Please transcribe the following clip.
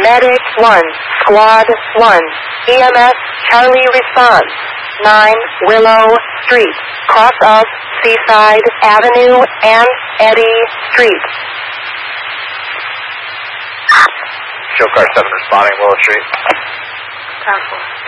Medic 1, Squad 1, EMS Charlie response, 9 Willow Street, cross of Seaside Avenue and Eddy Street. Show car 7 responding, Willow Street. Powerful.